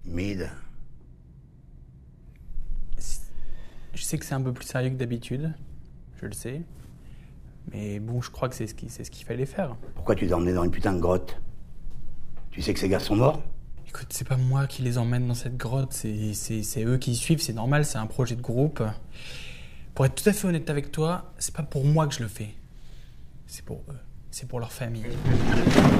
Mid. Je sais que c'est un peu plus sérieux que d'habitude, je le sais. Mais bon, je crois que c'est ce qu'il fallait faire. Pourquoi tu t'es emmené dans une putain de grotte? Tu sais que ces gars sont morts? Écoute, c'est pas moi qui les emmène dans cette grotte, c'est eux qui y suivent, c'est normal, c'est un projet de groupe. Pour être tout à fait honnête avec toi, c'est pas pour moi que je le fais. C'est pour eux, c'est pour leur famille.